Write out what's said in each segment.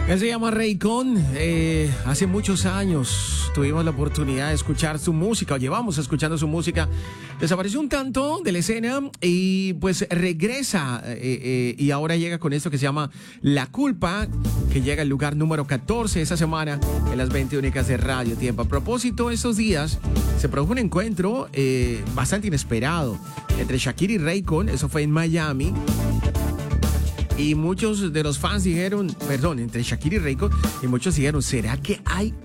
Él se llama Raycon. Hace muchos años tuvimos la oportunidad de escuchar su música, o llevamos escuchando su música. Desapareció un tanto de la escena y pues regresa y ahora llega con esto que se llama La Culpa, que llega al lugar número 14 esa semana en las 20 únicas de Radio Tiempo. A propósito, estos días se produjo un encuentro bastante inesperado entre Shakira y Raycon. Eso fue en Miami. Y muchos de los fans dijeron, entre Shakira y Raycon, y muchos dijeron, ¿será que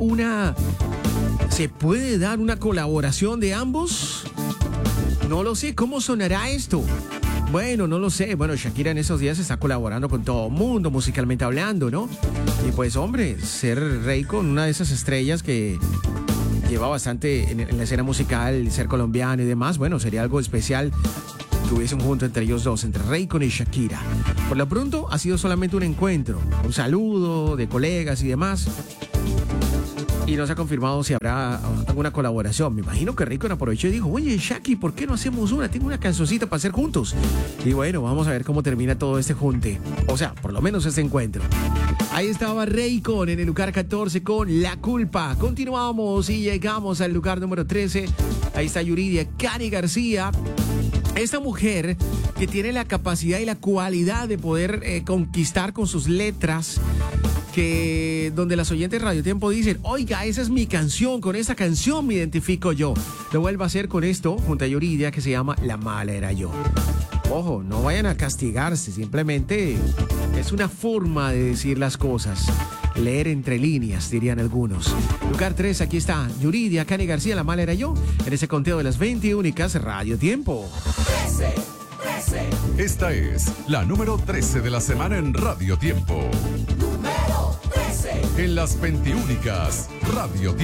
se puede dar una colaboración de ambos? No lo sé, ¿cómo sonará esto? Bueno, no lo sé. Bueno, Shakira en esos días está colaborando con todo el mundo, musicalmente hablando, ¿no? Y pues, hombre, ser Raycon, una de esas estrellas que lleva bastante en la escena musical, ser colombiano y demás, bueno, sería algo especial que hubiese un junto entre ellos dos, entre Raycon y Shakira. Por lo pronto ha sido solamente un encuentro, un saludo de colegas y demás, y no se ha confirmado si habrá alguna colaboración. Me imagino que Raycon aprovechó y dijo, oye, Shaki, ¿por qué no hacemos una? Tengo una cancioncita para hacer juntos. Y bueno, vamos a ver cómo termina todo este junte, o sea, por lo menos este encuentro. Ahí estaba Raycon en el lugar 14 con La Culpa. Continuamos y llegamos al lugar número 13. Ahí está Yuridia Cani García. Esta mujer que tiene la capacidad y la cualidad de poder conquistar con sus letras, que donde las oyentes de Radio Tiempo dicen, oiga, esa es mi canción, con esa canción me identifico yo. Lo vuelvo a hacer con esto, junto a Yuridia, que se llama La Mala Era Yo. Ojo, no vayan a castigarse, simplemente es una forma de decir las cosas. Leer entre líneas, dirían algunos. Lugar 3, aquí está Yuridia Cani García, La Mala Era Yo, en ese conteo de las 20 únicas Radio Tiempo. 13. Esta es la número 13 de la semana en Radio Tiempo. Número 13. En las 20 únicas Radio Tiempo.